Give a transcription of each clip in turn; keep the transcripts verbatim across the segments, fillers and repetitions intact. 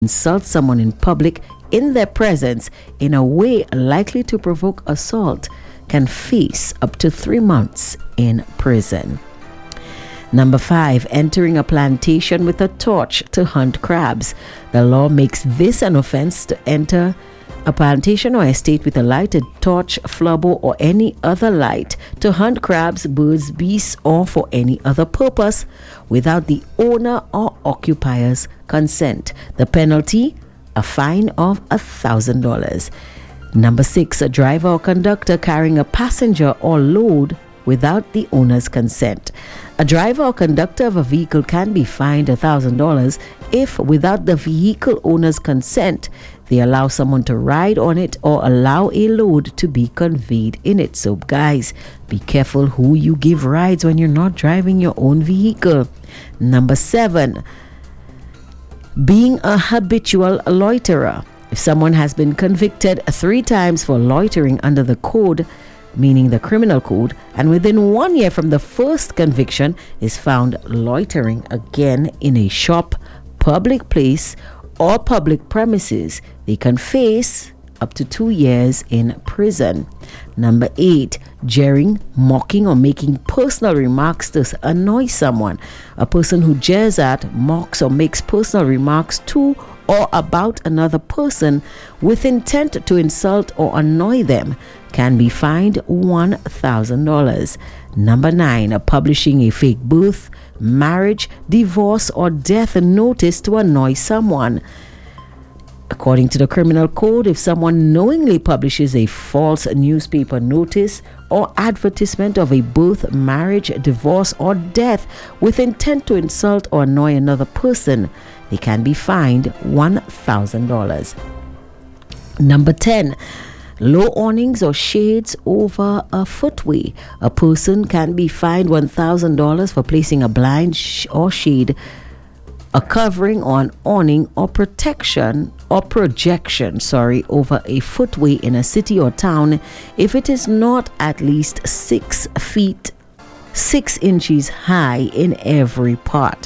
insult someone in public in their presence in a way likely to provoke assault can face up to three months in prison. Number five, entering a plantation with a torch to hunt crabs. The law makes this an offense to enter a plantation or estate with a lighted torch, flubber, or any other light to hunt crabs, birds, beasts, or for any other purpose without the owner or occupier's consent. The penalty, a fine of one thousand dollars. Number six, a driver or conductor carrying a passenger or load without the owner's consent. A driver or conductor of a vehicle can be fined one thousand dollars if, without the vehicle owner's consent, they allow someone to ride on it or allow a load to be conveyed in it. So guys, be careful who you give rides when you're not driving your own vehicle. Number seven, being a habitual loiterer. If someone has been convicted three times for loitering under the code, meaning the criminal code, and within one year from the first conviction is found loitering again in a shop, public place, or public premises, they can face up to two years in prison. Number eight, jeering, mocking, or making personal remarks to annoy someone. A person who jeers at, mocks, or makes personal remarks to or about another person with intent to insult or annoy them can be fined one thousand dollars. Number nine, publishing a fake birth, marriage, divorce, or death notice to annoy someone. According to the criminal code, if someone knowingly publishes a false newspaper notice or advertisement of a birth, marriage, divorce, or death with intent to insult or annoy another person, they can be fined one thousand dollars. Number ten, low awnings or shades over a footway. A person can be fined one thousand dollars for placing a blind sh- or shade, a covering or an awning or protection or projection, sorry, over a footway in a city or town if it is not at least six feet, six inches high in every part.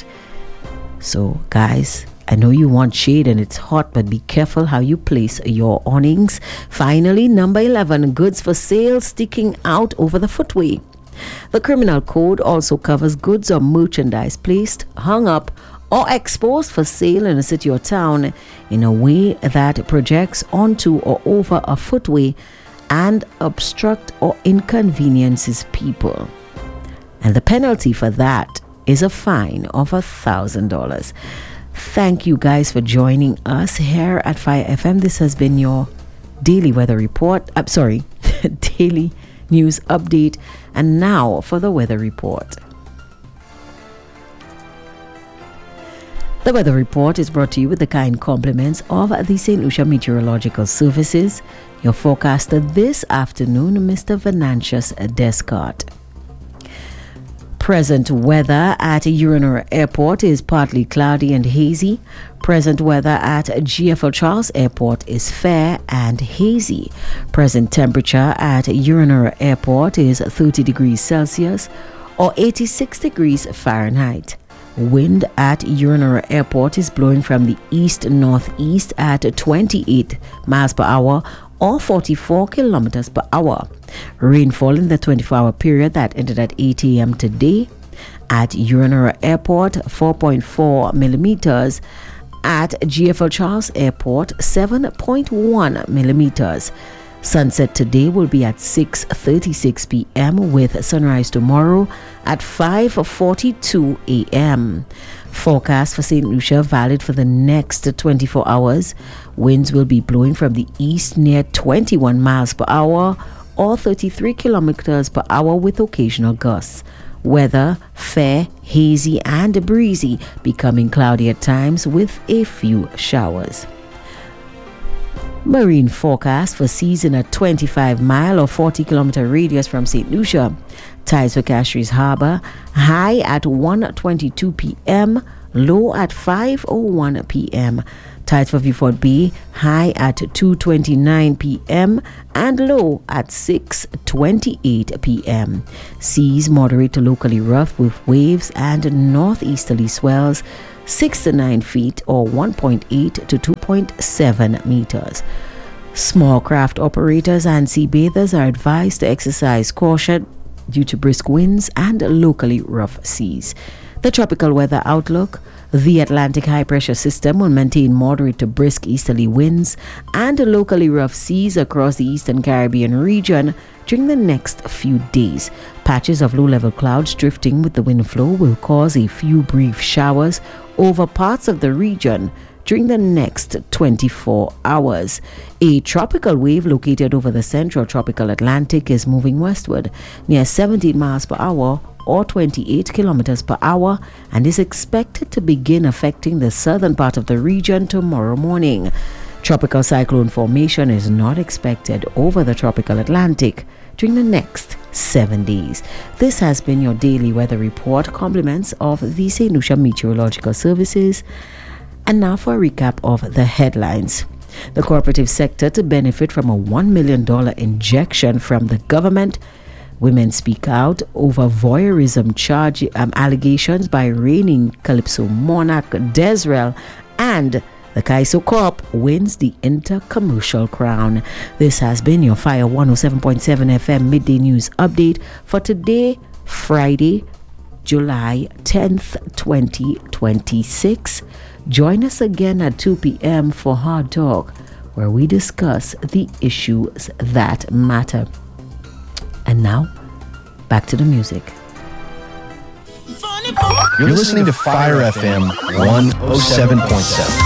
So, guys, I know you want shade and it's hot, but be careful how you place your awnings. Finally, number eleven, goods for sale sticking out over the footway. The criminal code also covers goods or merchandise placed, hung up, or exposed for sale in a city or town in a way that projects onto or over a footway and obstruct or inconveniences people. And the penalty for that is a fine of a thousand dollars. Thank you guys for joining us here at Fire F M. This has been your daily weather report. I'm sorry, daily news update. And now for the weather report. The weather report is brought to you with the kind compliments of the Saint Lucia Meteorological Services. Your forecaster this afternoon, Mister Venantius Descott. Present weather at Urinnura Airport is partly cloudy and hazy. Present weather at G F L Charles Airport is fair and hazy. Present temperature at Urinnura Airport is thirty degrees Celsius or eighty-six degrees Fahrenheit. Wind at Urinnura Airport is blowing from the east-northeast at twenty-eight miles per hour or forty-four kilometers per hour. Rainfall in the twenty-four hour period that ended at eight a.m. today at Urinnura Airport, four point four millimeters. At G F L Charles Airport, seven point one millimeters. Sunset today will be at six thirty-six p.m. with sunrise tomorrow at five forty-two a.m. Forecast for Saint Lucia valid for the next twenty-four hours. Winds will be blowing from the east near twenty-one miles per hour or thirty-three kilometers per hour with occasional gusts. Weather fair, hazy and breezy, becoming cloudy at times with a few showers. Marine forecast for seas in a twenty-five mile or forty kilometer radius from Saint Lucia. Tides for Castries Harbour high at one twenty-two p.m., low at five oh one p.m. Tides for Beaufort Bay, high at two twenty-nine p.m. and low at six twenty-eight p.m. Seas moderate to locally rough with waves and northeasterly swells six to nine feet or one point eight to two point seven meters. Small craft operators and sea bathers are advised to exercise caution due to brisk winds and locally rough seas. The tropical weather outlook: the Atlantic high pressure system will maintain moderate to brisk easterly winds and locally rough seas across the eastern Caribbean region during the next few days. Patches of low-level clouds drifting with the wind flow will cause a few brief showers over parts of the region during the next twenty-four hours. A tropical wave located over the central tropical Atlantic is moving westward near seventeen miles per hour or twenty-eight kilometers per hour and is expected to begin affecting the southern part of the region tomorrow morning. Tropical cyclone formation is not expected over the tropical Atlantic during the next seven days. This has been your daily weather report. Compliments of the Saint Lucia Meteorological Services. And now for a recap of the headlines. The cooperative sector to benefit from a one million dollars injection from the government. Women speak out over voyeurism charge um, allegations by reigning Calypso monarch Desrel, and the Kaiso Corp wins the Intercommercial Crown. This has been your Fire one oh seven point seven F M Midday News Update for today, Friday, July tenth, twenty twenty-six. Join us again at two p.m. for Hard Talk, where we discuss the issues that matter. And now, back to the music. You're listening to Fire F M one oh seven point seven.